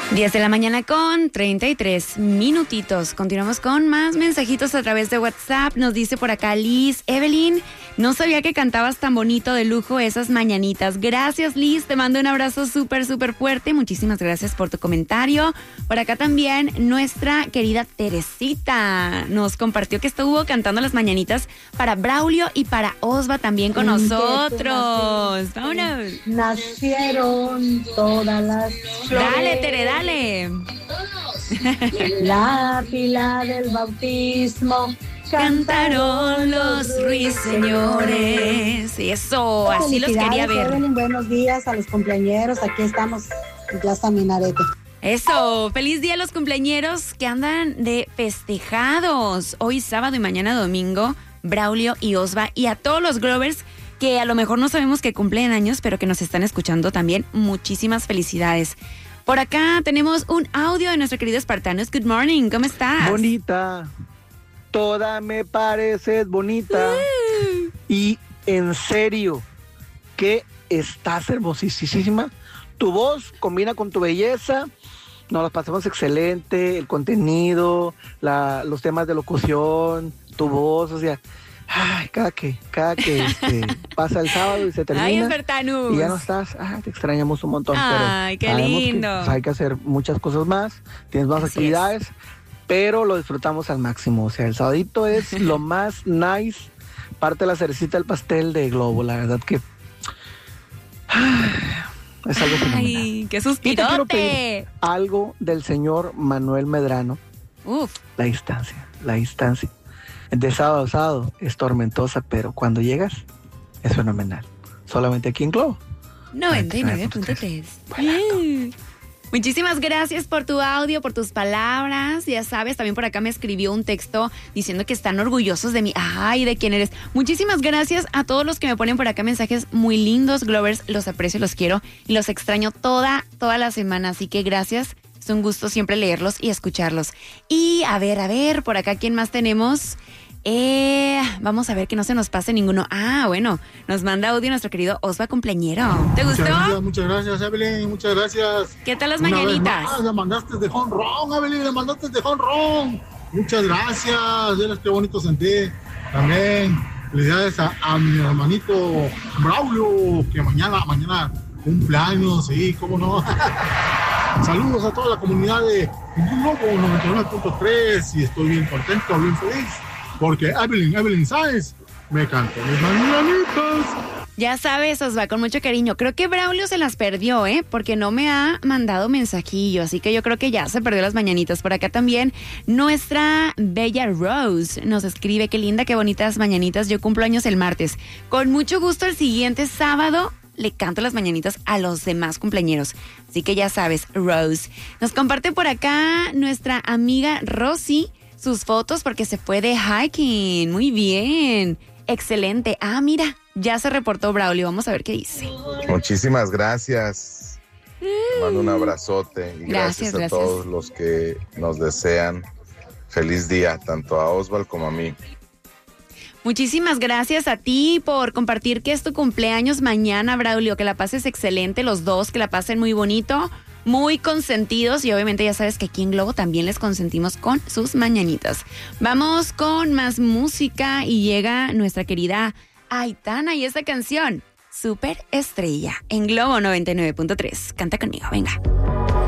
10 de la mañana con 33 minutitos. Continuamos con más mensajitos a través de WhatsApp. Nos dice por acá Liz, Evelyn, no sabía que cantabas tan bonito, de lujo, esas mañanitas. Gracias, Liz, te mando un abrazo súper fuerte. Muchísimas gracias por tu comentario. Por acá también nuestra querida Teresita nos compartió que estuvo cantando las mañanitas para Braulio y para Osva también con nosotros. Vámonos. Nacieron todas las flores. Dale, Tere, dale. La pila del bautismo cantaron los ruiseñores. Eso, así los quería ver. Evelyn, buenos días a los cumpleañeros. Aquí estamos en Plaza Minarete. Eso, feliz día a los cumpleañeros que andan de festejados. Hoy sábado y mañana domingo, Braulio y Osva, y a todos los Glovers que a lo mejor no sabemos que cumplen años, pero que nos están escuchando también. Muchísimas felicidades. Por acá tenemos un audio de nuestro querido Espartanos. Good morning, ¿cómo estás? Bonita, toda me pareces bonita. Y en serio, que estás hermosísima. Tu voz combina con tu belleza. Nos las pasamos excelente. El contenido, los temas de locución, tu voz, o sea... Ay, cada que pasa el sábado y se termina. Ay, Espartanus. Y ya no estás. Te extrañamos un montón. Ay, pero qué lindo. Que, pues, hay que hacer muchas cosas más. Tienes más actividades, pero lo disfrutamos al máximo. O sea, el sabadito es lo más nice. Parte de la cerecita del pastel de Globo. La verdad que... es algo fenomenal. Ay, qué suspirote. Quiero pedir algo del señor Manuel Medrano. Uf. La distancia. De sábado a sábado es tormentosa, pero cuando llegas es fenomenal. Solamente aquí en Globo 99.3. Muchísimas gracias por tu audio, por tus palabras. Ya sabes, también por acá me escribió un texto diciendo que están orgullosos de mí. Ay, de quién eres. Muchísimas gracias a todos los que me ponen por acá mensajes muy lindos. Glovers, los aprecio, los quiero y los extraño toda la semana. Así que gracias. Es un gusto siempre leerlos y escucharlos. Y a ver, por acá, ¿quién más tenemos? Vamos a ver que no se nos pase ninguno. Bueno, nos manda audio nuestro querido Osva cumpleañero. ¿Te gustó? Muchas gracias, Evelyn, muchas gracias. ¿Qué tal las mañanitas? Le mandaste de jonrón, Evelyn, le mandaste de jonrón. Muchas gracias, qué bonito sentí. También, felicidades a mi hermanito Braulio, que mañana cumpleaños, sí, cómo no. Saludos a toda la comunidad de Globo 99.3 y estoy bien contento, bien feliz, porque Evelyn Sáenz me cantó mis mañanitas. Ya sabes, Osva, con mucho cariño. Creo que Braulio se las perdió, porque no me ha mandado mensajillo, así que yo creo que ya se perdió las mañanitas. Por acá también nuestra bella Rose nos escribe, qué linda, qué bonitas mañanitas. Yo cumplo años el martes. Con mucho gusto el siguiente sábado le canto las mañanitas a los demás cumpleañeros. Así que ya sabes, Rose. Nos comparte por acá nuestra amiga Rosy sus fotos porque se fue de hiking. Muy bien. Excelente. Mira, ya se reportó Braulio. Vamos a ver qué dice. Muchísimas gracias. Te mando un abrazote. Y gracias a todos los que nos desean feliz día, tanto a Osval como a mí. Muchísimas gracias a ti por compartir que es tu cumpleaños mañana, Braulio. Que la pases excelente los dos, que la pasen muy bonito, muy consentidos. Y obviamente ya sabes que aquí en Globo también les consentimos con sus mañanitas. Vamos con más música y llega nuestra querida Aitana y esta canción, Super Estrella, en Globo 99.3. Canta conmigo, venga.